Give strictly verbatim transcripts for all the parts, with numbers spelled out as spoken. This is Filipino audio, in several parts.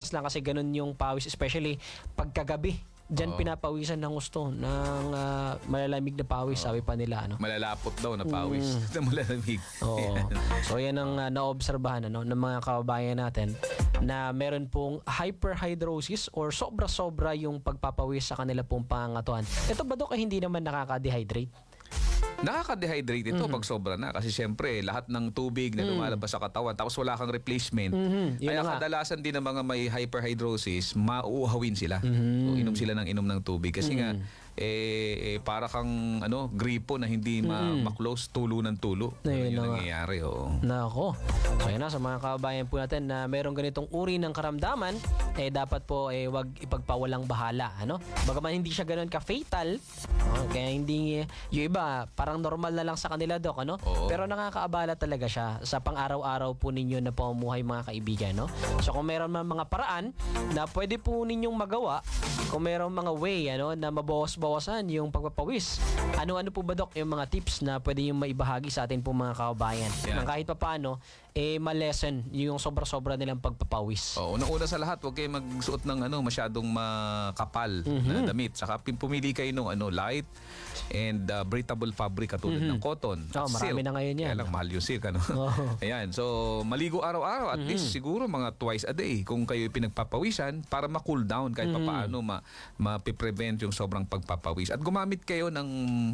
madalas lang kasi ganun yung pawis, especially pagkagabi. Diyan Oo. pinapawisan ng gusto ng ah, malalamig na pawis, sabi pa nila. Ano? Malalapot daw na pawis na malalamig. Oo. So yan ang uh, naobserbahan ano, ng mga kababayan natin na meron pong hyperhidrosis or sobra-sobra yung pagpapawis sa kanila pong pangangatuhan. Ito ba Dok, ay hindi naman nakaka-dehydrate? Nakaka-dehydrate ito Mhm. pag sobra na kasi siyempre lahat ng tubig na lumalabas sa katawan tapos wala kang replacement. Mhm. Yun Kaya na nga. kadalasan din ng mga may hyperhidrosis, mauuhawin sila. Mhm. So, inom sila ng inom ng tubig kasi nga eh, eh, para kang ano gripo na hindi ma- ma-close, tulo ng tulo. Ayun Ganun na yung nga. nangyayari. Oo. Nako. So yan na, sa mga kababayan po natin na merong ganitong uri ng karamdaman, eh dapat po eh wag ipagpawalang bahala, ano? Bagaman hindi siya ganoon ka-fatal, oh, kaya hindi yung iba parang normal na lang sa kanila, Dok, ano? Oo. Pero nakakaabala talaga siya sa pang-araw-araw po ninyo na pamumuhay, mga kaibigan, no? So kung meron man mga paraan na pwede po ninyong magawa, kung meron mga way ano na mabawas-bawasan yung pagpapawis, ano-ano po ba, Dok, yung mga tips na pwede yung maibahagi sa atin po mga kababayan? Yan. Nang kahit papaano eh ma-lessen yung sobra-sobra nilang pagpapawis. Oo, unang-una sa lahat, huwag kayo magsuot ng ano masyadong makapal Mhm. na damit. Saka pin- pumili kayo ng ano light and uh, breathable fabric katulad ng cotton. Oh, at marami silk. na ngayon yan. Kaya lang mahal yung silk, ano. Oo. Ayan, so maligo araw-araw at least siguro mga twice a day kung kayo pinagpapawisan para ma-cool down kahit papaano ma ma-prevent yung sobrang pagpapawis. At gumamit kayo ng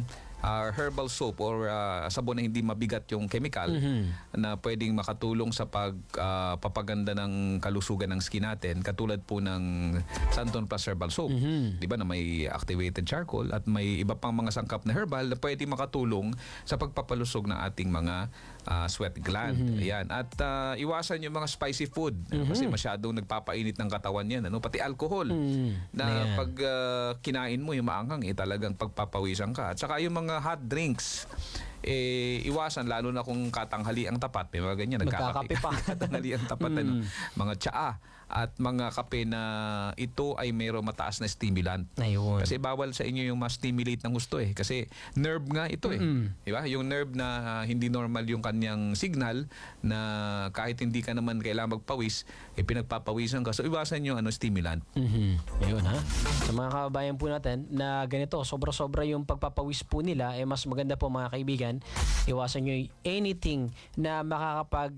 uh, herbal soap or uh, sabon na hindi mabigat yung chemical na pwedeng makatulong sa pagpapaganda ng kalusugan ng skin natin, katulad po ng Santon Plus Herbal Soap. Di ba, na may activated charcoal at may iba pang mga sangkap na herbal na pwedeng makatulong sa pagpapalusog ng ating mga uh, sweat gland. Ayan. At uh, iwasan yung mga spicy food kasi masyadong nagpapainit ng katawan yan. Ano? Pati alcohol na Ayan. pag uh, kinain mo yung maanghang, eh, talagang pagpapawisan ka. At saka yung mga hot drinks, eh, iwasan, lalo na kung katanghali ang tapat. May mga ganyan, Magkakape pa. katanghali ang tapat. ano, mga tsaa at mga kape na ito ay mayroong mataas na stimulant. Ayun. Kasi bawal sa inyo yung ma-stimulate ng gusto eh. Kasi nerve nga ito eh. Di ba? Yung nerve na uh, hindi normal yung kanyang signal na kahit hindi ka naman kailangan magpawis, eh pinagpapawisan ka. So iwasan yung ano, stimulant. Mhm. Ayun, ha. Sa mga kababayan po natin na ganito, sobra-sobra yung pagpapawis po nila, eh mas maganda po, mga kaibigan, iwasan nyo anything na makakapag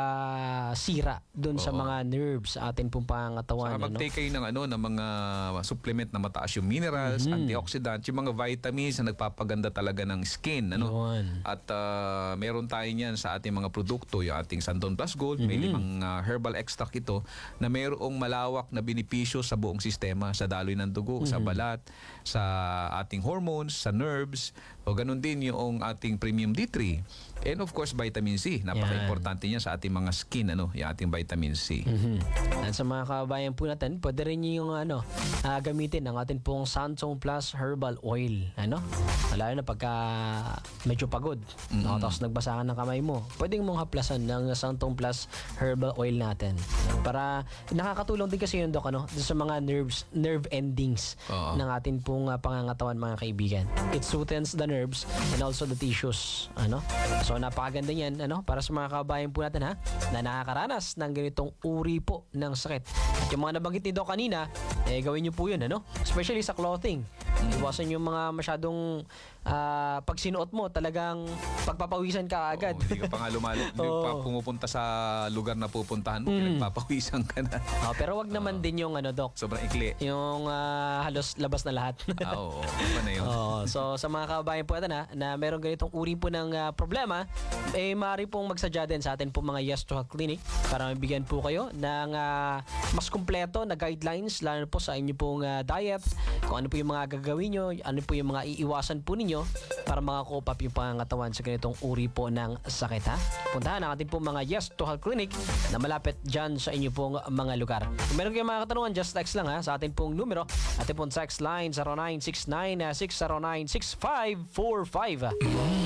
ah, sira dun sa Oo. mga nerves sa atin pong pangangatawan. Saka ano? mag-take kayo ng, ano, ng mga supplement na mataas yung minerals, antioxidants, yung mga vitamins na nagpapaganda talaga ng skin. Ano? Yun. At ah, meron tayo niyan sa ating mga produkto, yung ating Santon Plus Gold, may limang ah, herbal extract ito na mayroong malawak na benepisyo sa buong sistema, sa daloy ng dugo, sa balat, sa ating hormones, sa nerves, o ganun din yung ating premium D three. And of course, vitamin C. Napaka-importante niya sa ating mga skin, ano, yung ating vitamin C. Mhm. At sa mga kababayan po natin, pwede rin nyo yung ano, ah, gamitin ang ating pong Santon Plus Herbal Oil. Ano? Lalo na pagka medyo pagod, no, tapos nagbasahan ng kamay mo, pwedeng mong haplasan ng Santon Plus Herbal Oil natin. Para nakakatulong din kasi yun, Dok, ano, dun sa mga nerves, nerve endings Oo. ng ating pong ah, pangangatawan, mga kaibigan. It soothes the nerves and also the tissues. Ano? So napakaganda niyan, ano, para sa mga kababayan po natin, ha, na nakakaranas ng ganitong uri po ng sakit. At yung mga nabanggit ni Doc kanina, eh gawin niyo po yun, ano? Especially sa clothing. Iwasan yung mga masyadong ah, pag sinuot mo, talagang pagpapawisan ka agad. Oo, hindi ka pa nga lumali, hindi Oo. pa pumupunta sa lugar na pupuntahan mo, pinagpapawisan ka na. Oh, pero wag naman din yung ano, Doc, Sobrang ikli. yung ah, halos labas na lahat. Ah, oo. Ano na yun? Oo. So sa mga kababayan po natin, ha, na meron ganitong uri po ng ah, problema, eh maaari pong magsadya din sa atin po mga Yes to Health Clinic para mabigyan po kayo ng ah, mas kumpleto na guidelines, lalo po sa inyo pong ah, diet, kung ano po yung mga gagawin nyo, ano po yung mga iiwasan po ninyo para makakope up yung pangangatawan sa ganitong uri po ng sakit, ha. Puntahan ang ating po mga Yes to Health Clinic na malapit dyan sa inyo pong mga lugar. Kung meron kayong mga katanungan, just text lang, ha, sa ating pong numero, ating pong text line zero nine six nine six zero nine six five four five.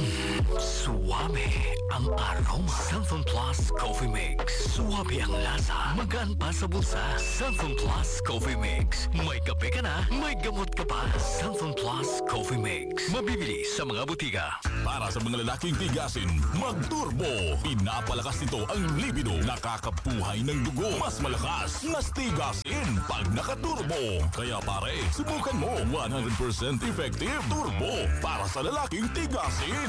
Suwabe ang aroma. Santon Plus Coffee Mix. Suwabe ang lasa. Magaan pa sa bulsa. Santon Plus Coffee Mix. May kape ka na, may gamot ka pa. Santon Plus Coffee Mix. Mabibili sa mga butika. Para sa mga lalaking tigasin, mag-turbo. Pinapalakas nito ang libido. Nakakabuhay ng dugo. Mas malakas, mas tigasin pag nakaturbo. Kaya pare, subukan mo. one hundred percent effective turbo para sa lalaking tigasin.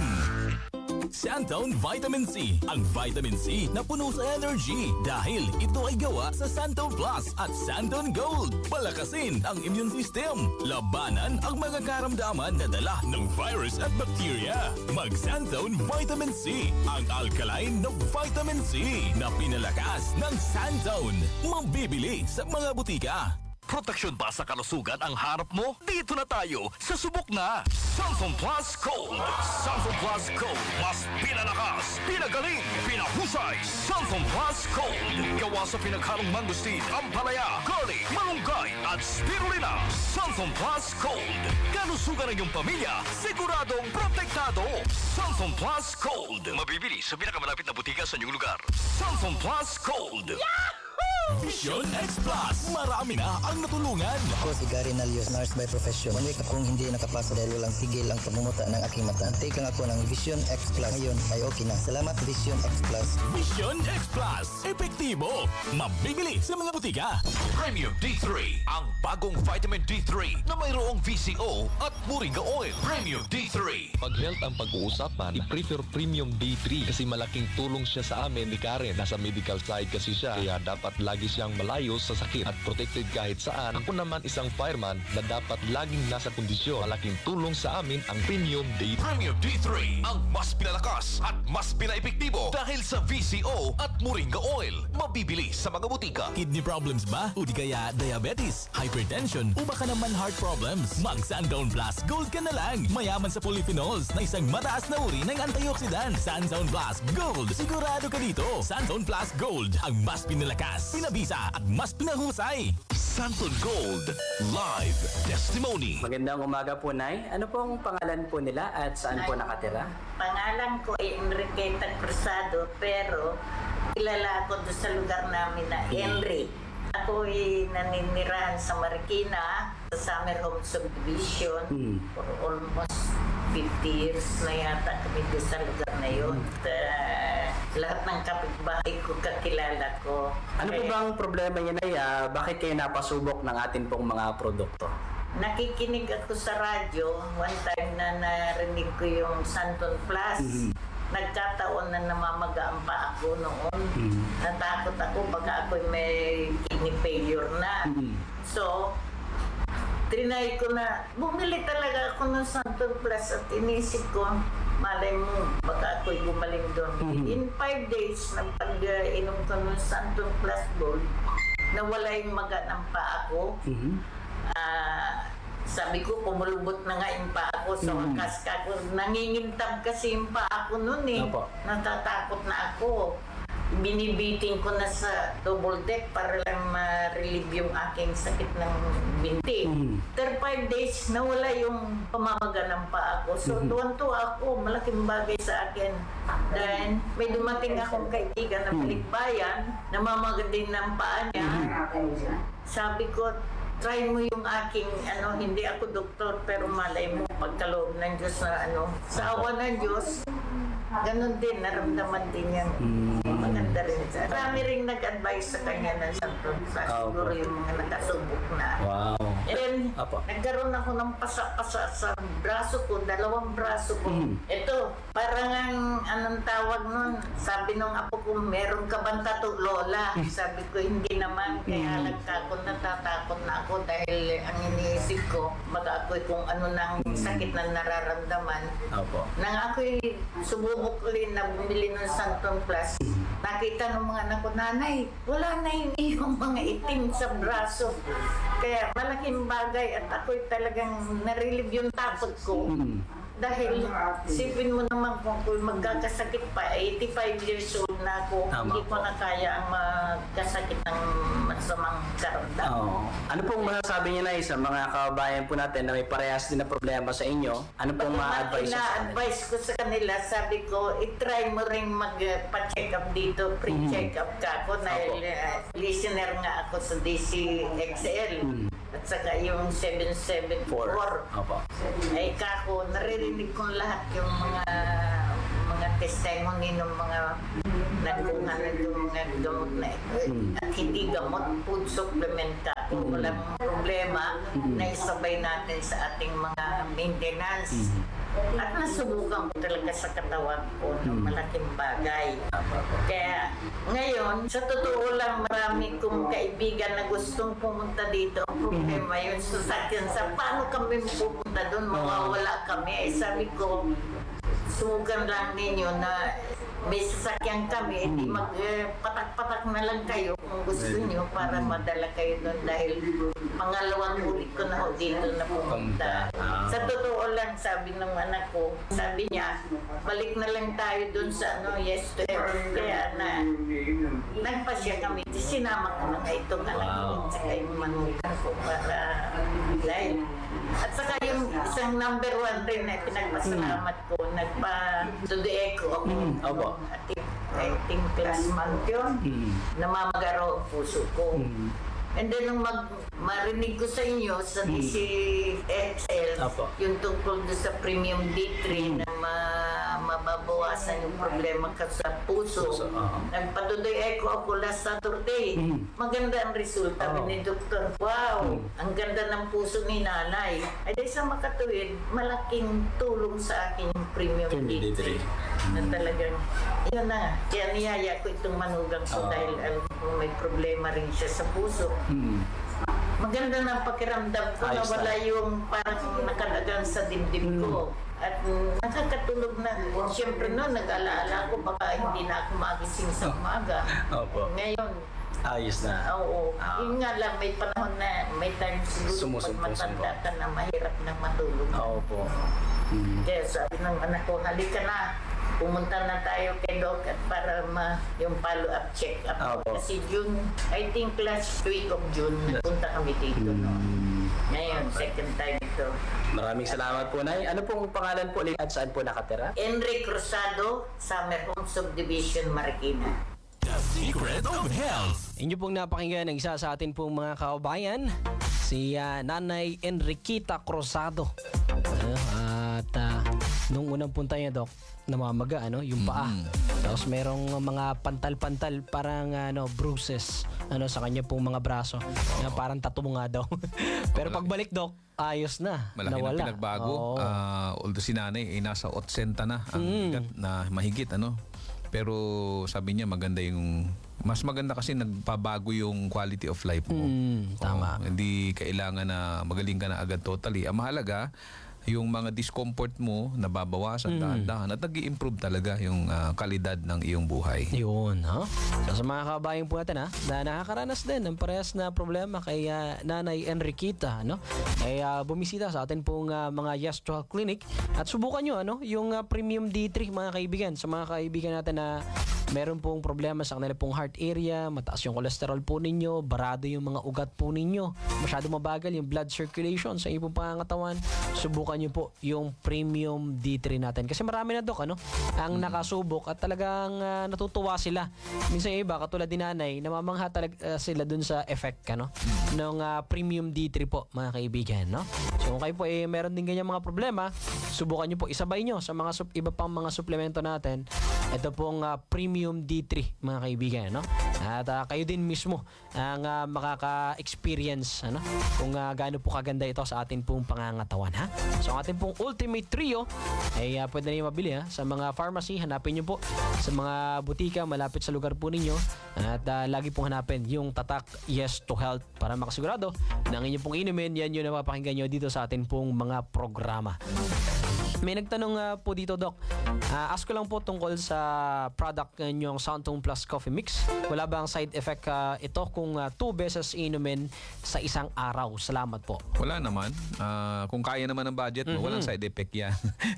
Santon Vitamin C. Ang vitamin C na puno sa energy dahil ito ay gawa sa Santon Plus at Santon Gold. Palakasin ang immune system. Labanan ang mga karamdaman na dala ng virus at bacteria. Mag-Santon Vitamin C. Ang alkaline na vitamin C na pinalakas ng Santon. Mabibili sa mga butika. Proteksyon ba sa kalusugan ang harap mo? Dito na tayo sa subok na Santon Plus Gold. Santon Plus Gold. Mas pinalakas, pinagaling, pinahusay. Santon Plus Gold. Gawa sa pinaghalong mangustin, ampalaya, garlic, malunggay at spirulina. Santon Plus Gold. Kalusugan ng iyong pamilya, siguradong protektado. Santon Plus Gold. Mabibili sa pinakamalapit na butika sa inyong lugar. Santon Plus Gold. Vision X Plus. Marami na ang natulungan. Ako si Gary Nalios, nurse by profession. One week akong hindi nakapasok dahil walang tigil ang pagmumuta ng aking mata. Take lang ako ng Vision X Plus. Ngayon ay okay na. Salamat Vision X Plus. Vision X Plus. Epektibo. Mabibili sa mga butika. Premium D three, ang bagong vitamin D three na mayroong V C O at Moringa Oil. Premium D three. Pag health ang pag-uusapan, i-prefer Premium D three kasi malaking tulong siya sa amin ni Karen. Nasa medical side kasi siya, kaya dapat lagi siyang malayo sa sakit at protected kahit saan. Ako naman isang fireman na dapat laging nasa kondisyon. Malaking tulong sa amin ang Premium D three. Premium D three, ang mas pinalakas at mas pinaepektibo dahil sa V C O at Moringa Oil. Mabibili sa mga butika. Kidney problems ba? O di kaya diabetes, hypertension, o baka naman heart problems? Mag Sandown Plus Gold ka na lang. Mayaman sa polyphenols na isang mataas na uri ng antioxidant. Sandown Plus Gold. Sigurado ka dito. Sandown Plus Gold. Ang mas pinalakas, pinabisa at mas pinahusay. Santon Gold Live Testimony. Magandang umaga po, Nay. Ano pong pangalan po nila at saan po nakatira? Pangalan ko ay Enriqueta Cruzado, pero kilala ako doon sa lugar namin na Henry. Ako ay naninirahan sa Marikina, sa Summer Home Subdivision, Hmm. for almost fifty years na yata kami doon sa lugar na yun. At, uh, lahat ng kapitbahay ko kakilala ko. Ano po Kaya- bang problema niya, Nay? Ah, bakit kayo napasubok ng atin pong mga produkto? Nakikinig ako sa radyo. One time na narinig ko yung Santon Plus. Nagkataon na namamaga ang pa ako noon. Natakot ako baka ako may kidney failure na. So, trinay ko na, bumili talaga ako ng Santon Plus at inisip ko, malay mo, baka ako'y gumaling doon. In five days, nang pag-inom ko ng Santon Plus Gold, nawala yung maga ng pa ako. Ah, sabi ko, pumulubot na nga yung pa ako. So, mm. kaska ko, nangingintab kasi yung pa ako noon eh. Opo. Natatakot na ako. Binibiting ko na sa double deck para lang ma-relieve yung aking sakit ng binti. After five days, nawala yung pamamaga ng pa ako. So, tuwan-tuwa ako. Malaking bagay sa akin. Dahil may dumating akong kaibigan na balikbayan, namamaga din ng paa niya. Sabi ko, try mo yung aking, ano, hindi ako doktor, pero malay mo, pagkaloob ng Diyos na, ano, sa awa ng Diyos, ganun din, naramdaman din yan. Maganda rin siya. Marami rin nag-advise sa kanya ng Santon Plus. Ah, Siguro yung mga nakasubok na. Wow. And then, Apo. nagkaroon ako ng pasa-pasa sa braso ko, dalawang braso ko. Ito, parang ang anong tawag nun, sabi nung apo ko, meron ka bang tattoo, Lola? Sabi ko, hindi naman, kaya nagtakot na tatakot na ako dahil ang iniisip ko, baka ako'y kung ano nang sakit na nararamdaman. Opo. Nang ako'y sububok ulit na bumili ng Santon Plus, nakita ng mga anak ko, nanay, wala na yung iyong mga itim sa braso. Kaya malaking bagay at ako'y talagang narelieve yung takot ko. Dahil sipin mo naman kung kung magkakasakit pa, eighty-five years old na ako, Tama hindi ko po. na kaya ang magkasakit ng masamang karamdaman. maganda. Oo. Ano pong masasabi niyo na sa mga kababayan po natin na may parehas din na problema sa inyo? Ano pong ma-advise niyo sa kanila? Ina-advise ko sa kanila, sabi ko, i-try mo rin mag-pa-check up dito, pre-check up ka ako, dahil uh, listener nga ako sa D C X L. At saka yung seven seven four. Opo. Ay kako, naririnig kong lahat yung mga mga testimony ng mga nagkuha na yung mga gamot na ito. At hindi gamot, food supplement ka. Kung walang problema, na isabay natin sa ating mga maintenance. At nasubukan ko talaga sa katawan ko ng malaking bagay. Kaya ngayon, sa totoo lang, marami kong kaibigan na gustong pumunta dito. Ang problema yun sa sakyan, sa paano kami pupunta doon, mawawala kami. Eh, sabi ko, sugan lang ninyo na may sasakyan kami, hindi mag-patak-patak na lang kayo kung gusto nyo para madala kayo doon dahil pangalawang ulit ko na ho dito na pumunta. Sa totoo lang, sabi ng anak ko, sabi niya, balik na lang tayo doon sa ano, yes to heaven. Kaya na, nagpasya kami, sinama ko na nga itong anak ko, saka yung manukan ko para dahil at saka yung isang number one rin na pinagpasalamat ko, nagpa-to the echo ako. Mm, opo. I think, I think last month yun, namamagaro ang puso ko. And then nung mag marinig ko sa inyo sa D C X L, Opo. yung tungkol doon sa Premium D three na ma mababawasan yung problema ka sa puso. Puso, oo. Nagpatuloy ko ako last Saturday. Maganda ang resulta Oo. ni Doktor. Wow! Ang ganda ng puso ni nanay. Ay dahil sa makatuwid, malaking tulong sa akin yung Premium D three. Na talagang, yun na nga. Kaya niyaya ko itong manugang ko Oo. dahil alam ko may problema rin siya sa puso. Maganda na ang pakiramdam ko na Ayos wala na. yung parang nakadagan sa dibdib ko. At mm, nakakatulog na. Siyempre no, nag-alaala ko baka hindi na ako magising sa umaga. Opo. Ngayon, Ayos na. oo. Ah. Yun nga lang, may panahon na may time siguro pag Sumusumpong matanda ka na mahirap na matulog. Opo. Kaya sabi ng anak ko, halika na. Pumunta na tayo kay Doc at para ma yung follow-up check-up. Opo. Kasi June, I think last week of June, nagpunta kami dito. No? Ngayon, second time ito. Maraming salamat po, Nay. Ano pong pangalan po ulit at saan po nakatira? Enrique Cruzado, Summer Home Subdivision, Marikina. The Secret of Health. Inyo pong napakinggan ng isa sa atin pong mga kababayan, si ah, Nanay Enriquita Cruzado. Ano, at ah, nung unang punta niya, Doc, namamaga ano, yung paa. Tapos merong mga pantal-pantal, parang ano, bruises ano, sa kanya pong mga braso. Na parang tattoo nga daw. Pero pagbalik, Doc, ayos na. Malaki nawala. na pinagbago. Oo. Ah, although si nanay ay nasa otsenta na ang bigat na mahigit ano. Pero sabi niya maganda yung mas maganda kasi nagpabago yung quality of life mo. Mm, tama. Oo, hindi kailangan na magaling ka na agad totally. Ang mahalaga yung mga discomfort mo nababawasan dahan-dahan at nag-i-improve talaga yung ah, kalidad ng iyong buhay. Yun, ha? So, sa mga kababayan po natin, ha, na nakakaranas din ng parehas na problema kay ah, Nanay Enriquita, no? Ay ah, bumisita sa atin pong ah, mga Yes to Health Clinic at subukan nyo, ano, yung ah, Premium D three, mga kaibigan. Sa mga kaibigan natin na meron pong problema sa kanila pong heart area, mataas yung cholesterol po ninyo, barado yung mga ugat po ninyo, masyado mabagal yung blood circulation sa inyong pong pangangatawan, subukan nyo po yung Premium D three natin. Kasi marami na, Dok, ano, ang nakasubok at talagang ah, natutuwa sila. Minsan yung iba, katulad din nanay, namamangha talaga ah, sila dun sa effect, ano, ng ah, Premium D three po, mga kaibigan, no? So kung kayo po eh, meron din ganyan mga problema, subukan nyo po, isabay nyo sa mga sup- iba pang mga suplemento natin. Ito pong ah, Premium D three, mga kaibigan, no? At ah, kayo din mismo ang ah, makaka-experience, ano, kung ah, gaano po kaganda ito sa atin pong pangangatawan, ha? So ang ating pong Ultimate Trio ay ah, pwede na yung mabili, ha? Sa mga pharmacy, hanapin nyo po sa mga butika malapit sa lugar po ninyo at ah, lagi pong hanapin yung Tatak Yes to Health para makasigurado na ang inyong pong inumin, yan yung napapakinggan nyo dito sa atin pong mga programa. May nagtanong uh, po dito, Doc, Ah, ask ko lang po tungkol sa product ninyong Soundtone Plus Coffee Mix. Wala bang side effect ah, ito kung ah, two beses inumin sa isang araw? Salamat po. Wala naman. Ah, kung kaya naman ng budget mo, walang side effect yan.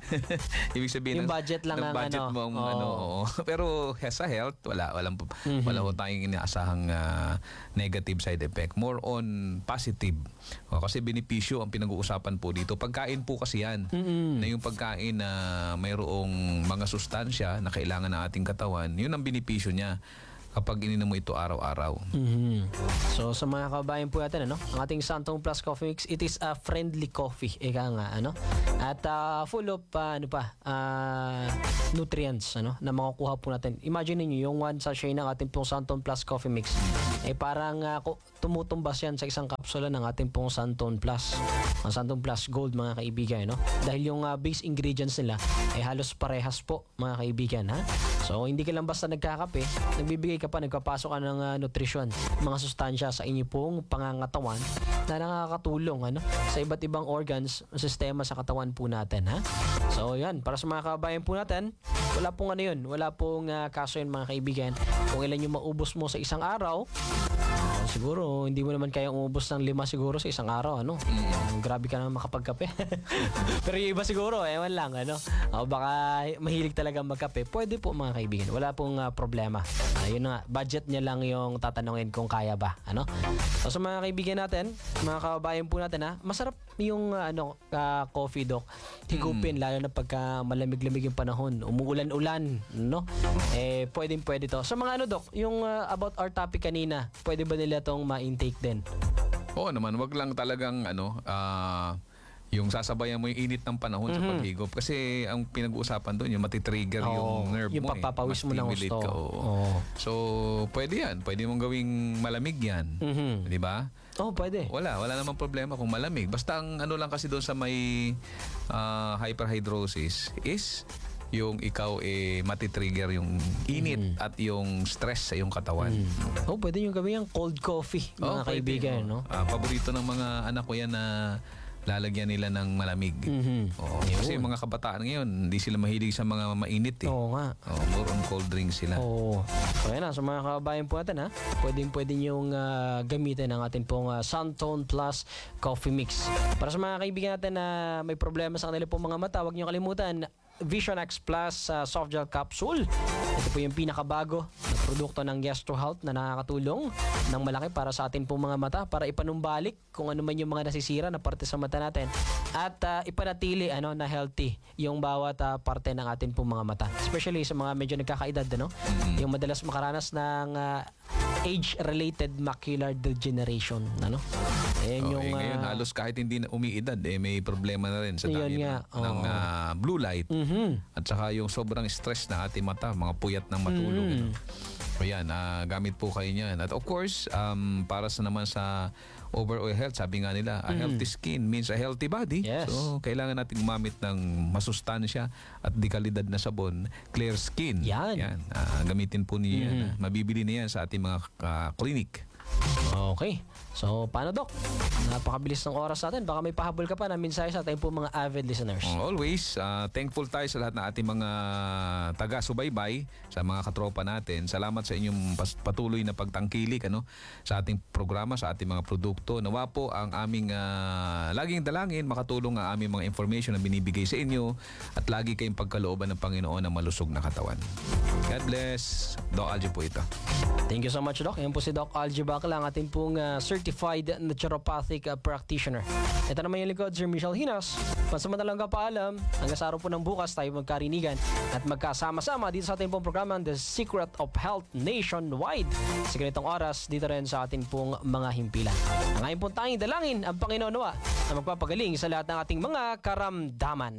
Ibig sabihin Yung ng- budget lang ng ang budget ano. mo ang Oo. ano. oo. Pero sa health, wala walang wala ho tayong inaasahang ah, negative side effect. More on positive. O, kasi benepisyo ang pinag-uusapan po dito. Pagkain po kasi yan. Na yung pagkain na mayroong mga sustansya na kailangan ng ating katawan, yun ang benepisyo niya kapag ininom mo ito araw-araw. Mhm. So sa mga kabayan po natin, ano, ang ating Soundtone Plus Coffee Mix, it is a friendly coffee, ika nga, ano, at ah, full of ah, ano pa, ah, nutrients, ano, na makukuha po natin. Imagine niyo yung one sachet ng ating pong Soundtone Plus Coffee Mix, eh parang ah, ku- tumutumbas yan sa isang kapsula ng ating pong Soundtone Plus, ang Soundtone Plus Gold, mga kaibigan, no? Dahil yung ah, base ingredients nila ay halos parehas po, mga kaibigan, ha? So hindi ka lang basta nagkakape, nagbibigay ka pa, nagpapasok ka ng ah, nutrisyon, mga sustansya sa inyo pong pangangatawan na nakakatulong, ano, sa iba't ibang organs, sistema sa katawan po natin, ha? So yan, para sa mga kabayan po natin, wala pong ano yun, wala pong ah, kaso yun, mga kaibigan. Kung ilan yung maubos mo sa isang araw, ah, siguro hindi mo naman kaya umubos ng lima siguro sa isang araw, ano? Mm, grabe ka naman makapagkape. Pero yung iba siguro, ewan lang, ano? O baka mahilig talaga magkape. Pwede po, mga kaibigan. Wala pong ah, problema. Ayun na nga, budget niya lang yung tatanungin kung kaya ba, ano? So sa mga kaibigan natin, mga kababayan po natin, ha, masarap yung ah, ano ah, coffee, Doc. Higupin, lalo na pagka malamig-lamig yung panahon, umuulan-ulan, no? Eh, pwedeng pwede to. Sa mga ano, Doc, yung ah, about our topic kanina, pwede ba nila tong ma-intake din? Oo naman, wag lang talagang ano, ah, yung sasabayan mo yung init ng panahon sa paghigop. Kasi ang pinag-uusapan doon, yung matitrigger Oo, yung nerve yung mo. papapawis mo ng Ma-stimulate gusto. ka, oo. Oo. So, pwede yan. Pwede mong gawing malamig yan. Mhm. Di ba? Oh, pwede. Wala, wala namang problema kung malamig. Basta ang ano lang kasi doon sa may ah, hyperhidrosis is yung ikaw eh matitrigger yung init at yung stress sa iyong katawan. Oh, pwede yung gawin yung cold coffee, mga Oo, pwede, kaibigan, oo. no? Ah, paborito ng mga anak ko yan na lalagyan nila ng malamig. Mhm. Oo, kasi yung mga kabataan ngayon, hindi sila mahilig sa mga mainit eh. Oo nga. Oo, more on cold drinks sila. Oo. So yan na, sa mga kababayan po natin, ha, pwedeng pwede niyong ah, gamitin ang ating pong uh, Soundtone Plus Coffee Mix. Para sa mga kaibigan natin na may problema sa kanila pong mga mata, huwag niyo kalimutan, Vision X Plus uh, Soft Gel Capsule. Ito po yung pinakabago na produkto ng Yes to Health na nakakatulong ng malaki para sa atin pong mga mata, para ipanumbalik kung ano man yung mga nasisira na parte sa mata natin, at uh, ipanatili ano na healthy yung bawat uh, parte ng atin pong mga mata, especially sa mga medyo nagkakaedad, ano, yung madalas makaranas ng uh, age-related macular degeneration, ano. Ayan Oh, yung eh, ngayon, ah, halos kahit hindi na umiidad, eh, may problema na rin sa Yun dami nga, ng, ng oo. ah, blue light. mhm. At saka yung sobrang stress ng ating mata, mga puyat ng matulog. Mm. ano. So yan, ah, gamit po kayo niyan. At of course, um, para sa naman sa overall health, sabi nga nila, a healthy skin means a healthy body. Yes. So kailangan natin gumamit ng masustansya at di kalidad na sabon, clear skin. Yan. Ah, gamitin po niyo yan. ah. Mabibili na yan sa ating mga ah, clinic. Okay. So, paano, Doc? Napakabilis ng oras natin. Baka may pahabol ka pa na mensahe sa ating po mga avid listeners. Oh, always, ah, thankful tayo sa lahat ng ating mga taga-subaybay, sa mga katropa natin. Salamat sa inyong pas- patuloy na pagtangkilik ano, sa ating programa, sa ating mga produkto. Nawa po ang aming ah, laging dalangin, makatulong ang aming mga information na binibigay sa inyo at lagi kayong pagkalooban ng Panginoon ng malusog na katawan. God bless. Doc Algie po ito. Thank you so much, Doc. Yan po si Doc Algie Bacla, ang ating pong uh, certified naturopathic uh, practitioner. Ito naman yung likod, Sir Michelle Hinas. Pansamantalang kapaalam, hanggang sa araw po ng bukas tayo magkarinigan at magkasama-sama dito sa ating pong programa, The Secret of Health Nationwide. Sa ganitong oras, dito rin sa ating pong mga himpilan. Ang ngayon pong tanging dalangin, ang Panginoon nawa na magpapagaling sa lahat ng ating mga karamdaman.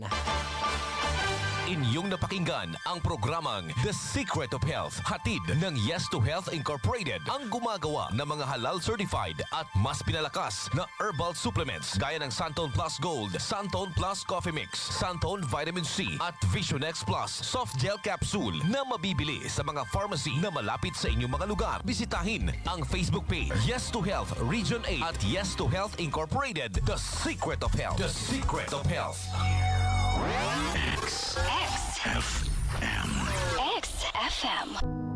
Inyong napakinggan ang programang The Secret of Health, hatid ng Yes to Health Incorporated, ang gumagawa ng mga halal certified at mas pinalakas na herbal supplements gaya ng Soundtone Plus Gold, Soundtone Plus Coffee Mix, Soundtone Vitamin C at Vision X Plus Soft Gel Capsule na mabibili sa mga pharmacy na malapit sa inyong mga lugar. Bisitahin ang Facebook page Yes to Health Region eight at Yes to Health Incorporated, The Secret of Health. The Secret of Health. X X F M.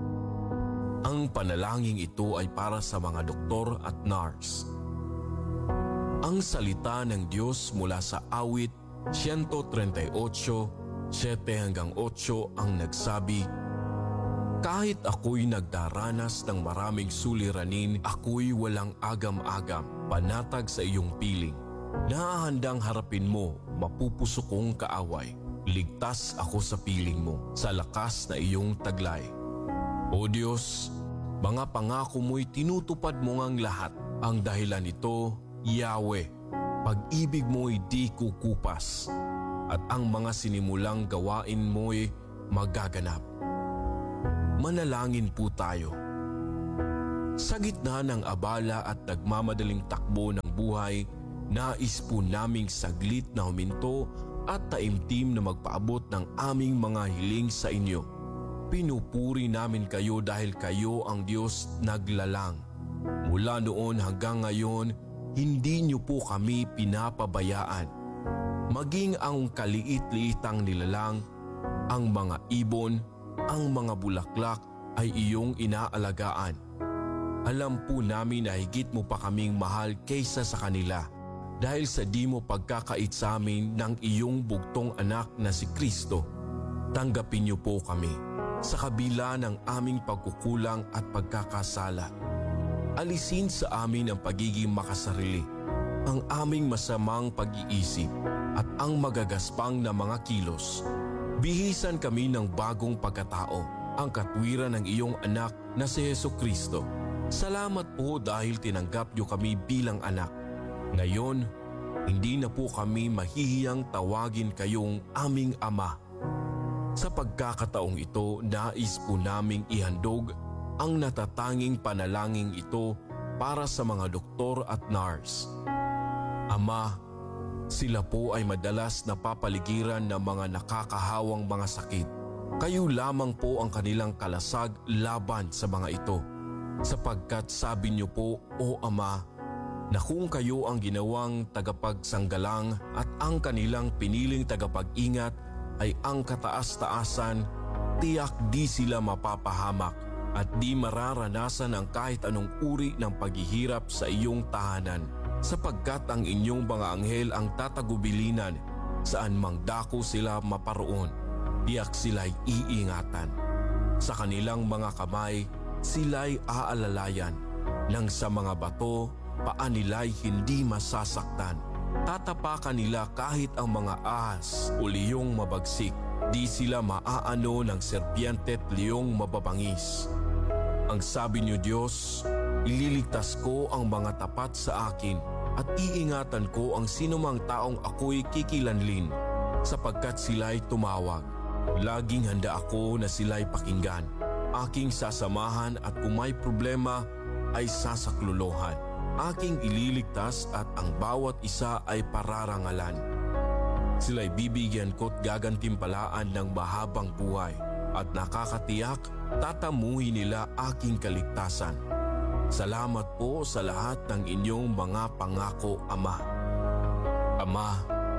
Ang panalangin ito ay para sa mga doktor at nurse. Ang salita ng Diyos mula sa awit one thirty-eight, seven hanggang eight ang nagsabi, "Kahit ako'y nagdaranas ng maraming suliranin, ako'y walang agam-agam, panatag sa iyong piling. Nahahandang harapin mo, mapupusok kong kaaway. Ligtas ako sa piling mo, sa lakas na iyong taglay. O Diyos, mga pangako mo'y tinutupad mo ngang lahat. Ang dahilan nito, Yahweh, pag-ibig mo'y di kukupas, at ang mga sinimulang gawain mo'y magaganap." Manalangin po tayo. Sa gitna ng abala at nagmamadaling takbo ng buhay, nais po naming saglit na huminto at taimtim na magpaabot ng aming mga hiling sa inyo. Pinupuri namin kayo dahil kayo ang Diyos naglalang. Mula noon hanggang ngayon, hindi niyo po kami pinapabayaan. Maging ang kaliit-liitang nilalang, ang mga ibon, ang mga bulaklak ay iyong inaalagaan. Alam po namin na higit mo pa kaming mahal kaysa sa kanila dahil sa di mo pagkakait sa amin ng iyong bugtong anak na si Kristo. Tanggapin niyo po kami sa kabila ng aming pagkukulang at pagkakasala. Alisin sa amin ang pagiging makasarili, ang aming masamang pag-iisip at ang magagaspang na mga kilos. Bihisan kami ng bagong pagkatao, ang katwiran ng iyong anak na si Jesucristo. Salamat po dahil tinanggap niyo kami bilang anak. Ngayon, hindi na po kami mahihiyang tawagin kayong aming ama. Sa pagkakataong ito, nais po naming ihandog ang natatanging panalangin ito para sa mga doktor at nurse. Ama, sila po ay madalas napapaligiran ng mga nakakahawang mga sakit. Kayo lamang po ang kanilang kalasag laban sa mga ito. Sapagkat sabi niyo po, O Ama, na kung kayo ang ginawang tagapagsanggalang at ang kanilang piniling tagapag-ingat ay ang kataas-taasan, tiyak di sila mapapahamak at di mararanasan ang kahit anong uri ng paghihirap sa iyong tahanan, sapagkat ang inyong mga anghel ang tatagubilinan saan mang dako sila maparoon. Tiyak sila'y iingatan. Sa kanilang mga kamay, sila'y aalalayan. Nang sa mga bato, paa nila'y hindi masasaktan. Tatapakan nila kahit ang mga ahas o liyong mabagsik. Di sila maaano ng serpiente at liyong mababangis. Ang sabi niyo, Diyos, ililigtas ko ang mga tapat sa akin at iingatan ko ang sinumang taong ako'y kikilanlin, sapagkat sila'y tumawag. Laging handa ako na sila'y pakinggan. Aking sasamahan at kung may problema ay sasaklolohan. Aking ililigtas at ang bawat isa ay pararangalan. Sila'y bibigyan ko't gagantimpalaan ng mahabang buhay at nakakatiyak tatamuhin nila aking kaligtasan. Salamat po sa lahat ng inyong mga pangako, Ama. Ama,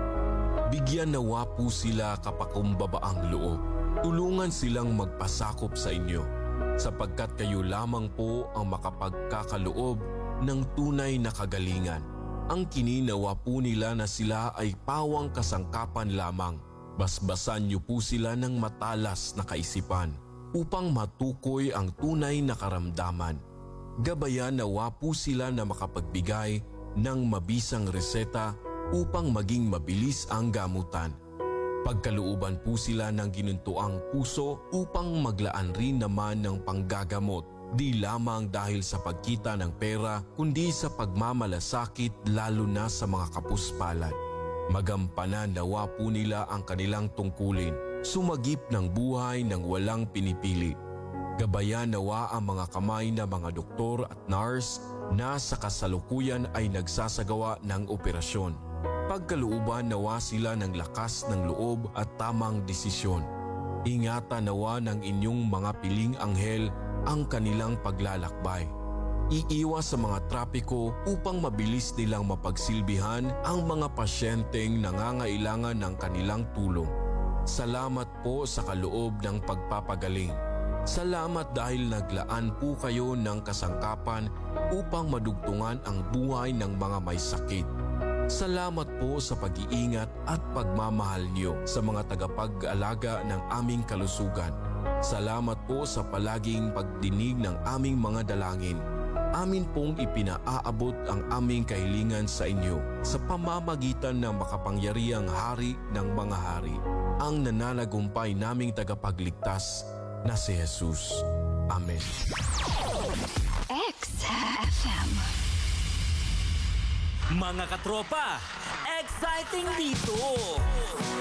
bigyan nawa po sila kapakumbabaang loob. Tulungan silang magpasakop sa inyo, sapagkat kayo lamang po ang makapagkakaloob ng tunay na kagalingan. Ang kininawa po nila na sila ay pawang kasangkapan lamang. Basbasan niyo po sila ng matalas na kaisipan upang matukoy ang tunay na karamdaman. Gabayan nawa po sila na makapagbigay ng mabisang reseta upang maging mabilis ang gamutan. Pagkalooban po sila ng ginuntuang puso upang maglaan rin naman ng panggagamot, di lamang dahil sa pagkita ng pera kundi sa pagmamalasakit lalo na sa mga kapuspalad. Magampanan nawa po nila ang kanilang tungkulin, sumagip ng buhay ng walang pinipili. Gabayan nawa ang mga kamay na mga doktor at nurse na sa kasalukuyan ay nagsasagawa ng operasyon. Pagkalooban nawa sila ng lakas ng loob at tamang desisyon. Ingatan nawa ng inyong mga piling anghel ang kanilang paglalakbay. Iiwas sa mga trapiko upang mabilis nilang mapagsilbihan ang mga pasyenteng nangangailangan ng kanilang tulong. Salamat po sa kaloob ng pagpapagaling. Salamat dahil naglaan po kayo ng kasangkapan upang madugtungan ang buhay ng mga may sakit. Salamat po sa pag-iingat at pagmamahal niyo sa mga tagapag-alaga ng aming kalusugan. Salamat po sa palaging pagdinig ng aming mga dalangin. Amin pong ipinaaabot ang aming kahilingan sa inyo sa pamamagitan ng makapangyarihang Hari ng mga hari, ang nananagumpay naming tagapagligtas na si Jesus. Amen. X F M. Mga katropa, exciting dito!